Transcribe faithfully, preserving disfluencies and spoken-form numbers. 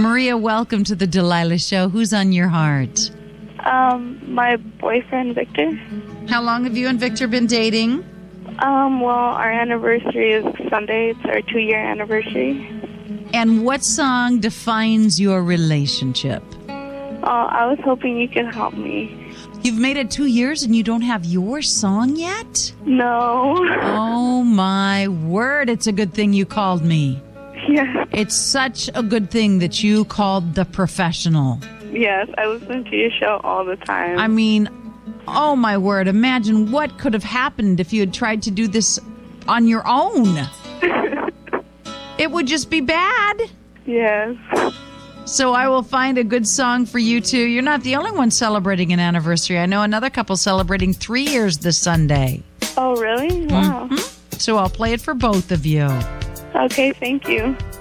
Maria, welcome to the Delilah Show. Who's on your heart? Um, my boyfriend, Victor. How long have you and Victor been dating? Um, well, our anniversary is Sunday. It's our two-year anniversary. And what song defines your relationship? Uh, I was hoping you could help me. You've made it two years and you don't have your song yet? No. Oh, my word. It's a good thing you called me. Yes. It's such a good thing that you called the professional. Yes, I listen to your show all the time. I mean, oh, my word. Imagine what could have happened if you had tried to do this on your own. It would just be bad. Yes. So I will find a good song for you, too. You're not the only one celebrating an anniversary. I know another couple celebrating three years this Sunday. Oh, really? Wow. Mm-hmm. So I'll play it for both of you. Okay, thank you.